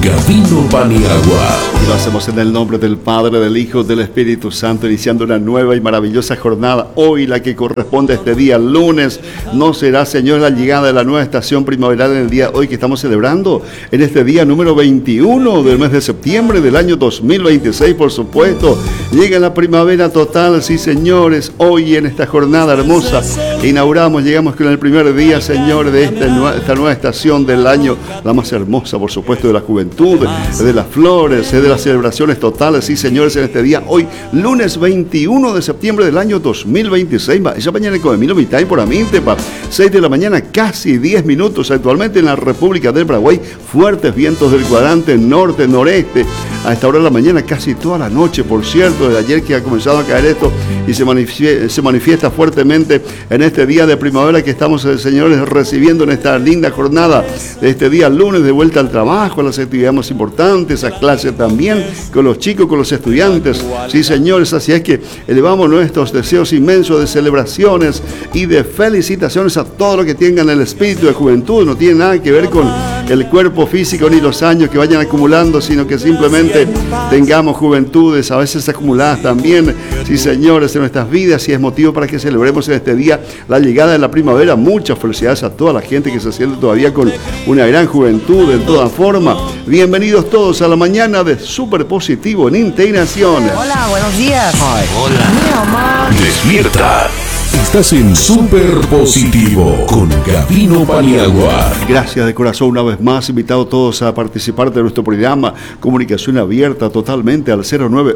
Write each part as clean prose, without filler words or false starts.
Gavino Paniagua. Y lo hacemos en el nombre del Padre, del Hijo, del Espíritu Santo, iniciando una nueva y maravillosa jornada. Hoy, la que corresponde a este día, lunes, no será, Señor, la llegada de la nueva estación primaveral en el día hoy que estamos celebrando, en este día número 21 del mes de septiembre del año 2026, por supuesto. Llega la primavera total, sí, señores. Hoy, en esta jornada hermosa, inauguramos, llegamos con el primer día, Señor, de esta nueva estación del año, la más hermosa, por supuesto, de la juventud, de las flores, de las celebraciones totales, sí, señores, en este día, hoy, lunes 21 de septiembre del año 2026. Esa mañana con Emilio Mitay por Amintepa, 6 de la mañana, casi 10 minutos. Actualmente en la República del Paraguay, fuertes vientos del cuadrante norte-noreste. A esta hora de la mañana, casi toda la noche, por cierto, desde ayer que ha comenzado a caer esto y se manifiesta fuertemente en este día de primavera que estamos, señores, recibiendo en esta linda jornada de este día lunes, de vuelta al trabajo, a las actividades más importantes, a clases también, con los chicos, con los estudiantes. Sí, señores, así es que elevamos nuestros deseos inmensos de celebraciones y de felicitaciones a todos los que tengan el espíritu de juventud. No tiene nada que ver con el cuerpo físico ni los años que vayan acumulando, sino que simplemente tengamos juventudes, a veces acumuladas también, sí, señores, en nuestras vidas, y es motivo para que celebremos en este día la llegada de la primavera. Muchas felicidades a toda la gente que se siente todavía con una gran juventud en toda forma. Bienvenidos todos a la mañana de Super Positivo en Integración. Hola, buenos días. Ay, hola. Mi mamá. Despierta. Estás en Super Positivo con Gavino Paniagua. Gracias de corazón una vez más, invitado a todos a participar de nuestro programa Comunicación Abierta totalmente al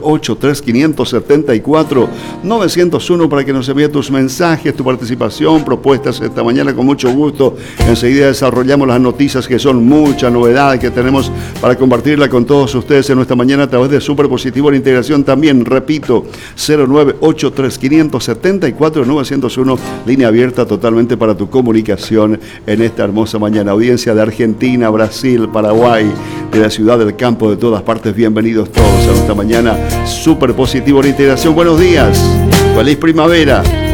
098-3574-901 para que nos envíe tus mensajes, tu participación, propuestas esta mañana con mucho gusto. Enseguida desarrollamos las noticias, que son muchas novedades que tenemos para compartirla con todos ustedes en nuestra mañana a través de Super Positivo en Integración también. Repito, 098-3574-901, línea abierta totalmente para tu comunicación en esta hermosa mañana. Audiencia de Argentina, Brasil, Paraguay, de la ciudad, del campo, de todas partes. Bienvenidos todos a nuestra mañana Super Positivo en Integración. Buenos días, feliz primavera.